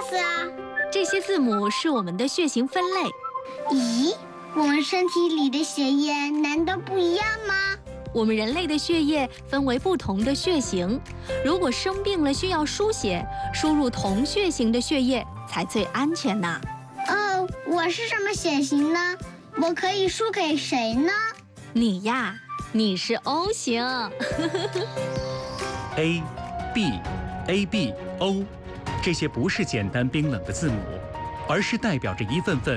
思啊？ 这些字母是我们的血型分类。 咦，我们身体里的血液难道不一样吗？ 我们人类的血液分为不同的血型，如果生病了需要输血，输入同血型的血液才最安全呢。 哦，我是什么血型呢？我可以输给谁呢？ 你呀，你是 O 型。 A、B、AB、O， 这些不是简单冰冷的字母，而是代表着一份份